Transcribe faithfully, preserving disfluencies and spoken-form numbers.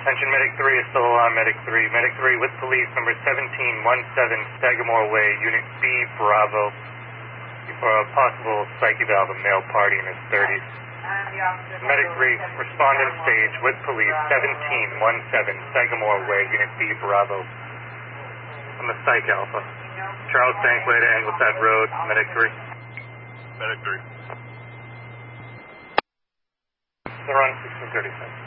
Attention, Medic three is still on, Medic three. Medic three with police, number seventeen seventeen, Sagamore Way, Unit B, Bravo. For a possible psych eval of a male party in his thirties. Medic three, respondent stage with police, seventeen seventeen, Sagamore Way, Unit B, Bravo. I'm a psych alpha. Charles Bankway to Angleside Road, Medic three. Medic three. They're on sixteen thirty-six.